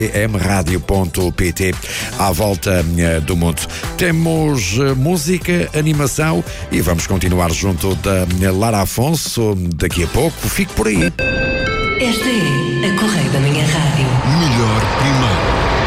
mradio.pt à volta do mundo. Temos música, animação e vamos continuar junto da Lara Afonso daqui a pouco. Fique por aí. Esta é a Correio da Manhã Rádio. Melhor primeiro.